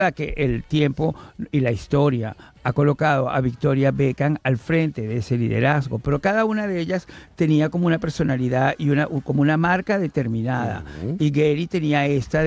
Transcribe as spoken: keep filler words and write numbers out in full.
que el tiempo y la historia ha colocado a Victoria Beckham al frente de ese liderazgo, pero cada una de ellas tenía como una personalidad y una como una marca determinada. Ujú. Y Gary tenía esta